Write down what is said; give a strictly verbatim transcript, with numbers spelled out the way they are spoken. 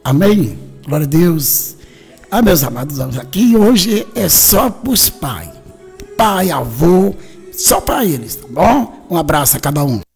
Amém? Glória a Deus. Ah, meus amados, aqui hoje é só para os pais. Pai, avô, só para eles, tá bom? Um abraço a cada um.